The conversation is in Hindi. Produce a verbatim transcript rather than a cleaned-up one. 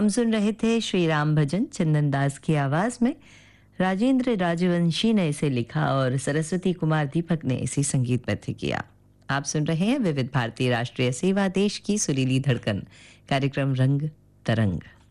हम सुन रहे थे श्री राम भजन चंदन दास की आवाज में। राजेंद्र राजवंशी ने इसे लिखा और सरस्वती कुमार दीपक ने इसे संगीतबद्ध किया। आप सुन रहे हैं विविध भारती राष्ट्रीय सेवा देश की सुरीली धड़कन, कार्यक्रम रंग तरंग।